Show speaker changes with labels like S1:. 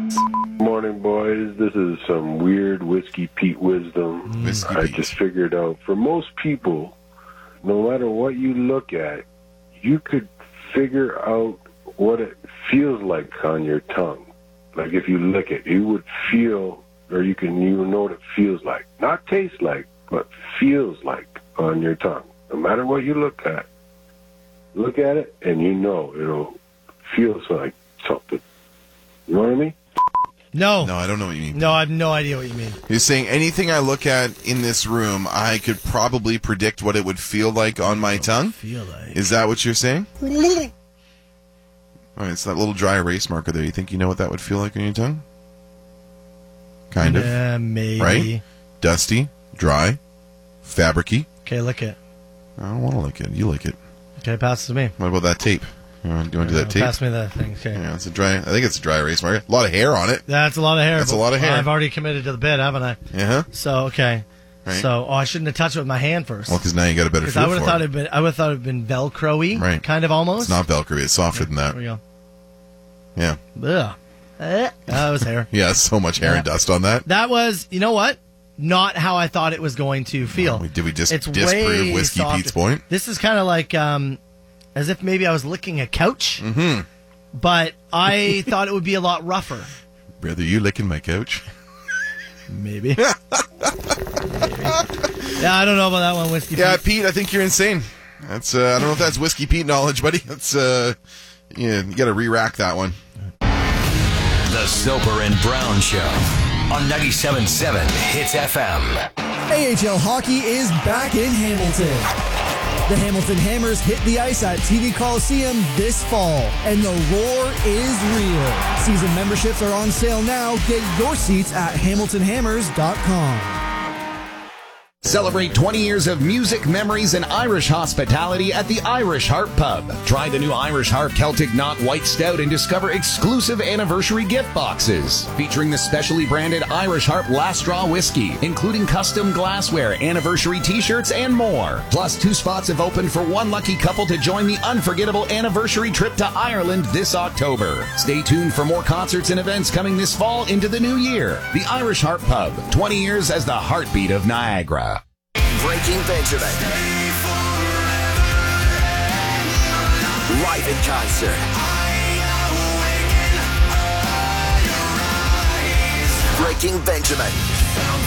S1: Morning, boys. This is some weird Whiskey Pete wisdom.
S2: Whiskey
S1: I
S2: Pete.
S1: just figured out, for most people, no matter what you look at, you could figure out what it feels like on your tongue. Like if you lick it, you would feel, or you know what it feels like. Not taste like, but feels like on your tongue. No matter what you look at it, and you know it'll feel like something. You know what I mean?
S3: No,
S2: I don't know what you mean.
S3: No, I have no idea what you mean.
S2: You're saying anything I look at in this room, I could probably predict what it would feel like on my tongue?
S3: Feel like.
S2: Is that what you're saying? All right, it's that little dry erase marker there. You think you know what that would feel like on your tongue? Kind of.
S3: Yeah, maybe.
S2: Right? Dusty, dry, fabricy.
S3: Okay, lick it.
S2: I don't want to lick it. You lick it.
S3: Okay, pass it to me.
S2: What about that tape? You want to do that tape?
S3: Pass me that thing. Okay.
S2: Yeah, I think it's a dry erase marker. A lot of hair on it.
S3: That's a lot of hair.
S2: That's a lot of hair.
S3: I've already committed to the bit, haven't I?
S2: Yeah.
S3: So, okay.
S2: Right.
S3: So, I shouldn't have touched it with my hand first.
S2: Well, because now you got a better feel
S3: I would
S2: for
S3: have
S2: it.
S3: thought it'd been Velcro-y,
S2: Right.
S3: kind of almost.
S2: It's not Velcro. It's softer than that.
S3: There we go.
S2: Yeah.
S3: Ugh. That was hair.
S2: Yeah, so much hair and dust on that.
S3: That was, you know what? Not how I thought it was going to feel.
S2: Did we just
S3: It's
S2: disprove
S3: way
S2: Whiskey
S3: softer.
S2: Pete's point?
S3: This is kind of like as if maybe I was licking a couch, but I thought it would be a lot rougher.
S2: Brother, you licking my couch?
S3: Maybe. Yeah, I don't know about that one, Whiskey
S2: Yeah,
S3: Pete.
S2: Pete, I think you're insane. That's I don't know if that's Whiskey Pete knowledge, buddy. That's you got to re-rack that one.
S4: The Soper and Brown Show on 97.7 Hits FM.
S5: AHL hockey is back in Hamilton. The Hamilton Hammers hit the ice at TD Coliseum this fall, and the roar is real. Season memberships are on sale now. Get your seats at hamiltonhammers.com.
S6: Celebrate 20 years of music, memories, and Irish hospitality at the Irish Harp Pub. Try the new Irish Harp Celtic Knot White Stout and discover exclusive anniversary gift boxes featuring the specially branded Irish Harp Last Straw whiskey, including custom glassware, anniversary t-shirts, and more. Plus, 2 spots have opened for one lucky couple to join the unforgettable anniversary trip to Ireland this October. Stay tuned for more concerts and events coming this fall into the new year. The Irish Harp Pub, 20 years as the heartbeat of Niagara.
S4: Breaking Benjamin. Live in concert. Breaking Benjamin.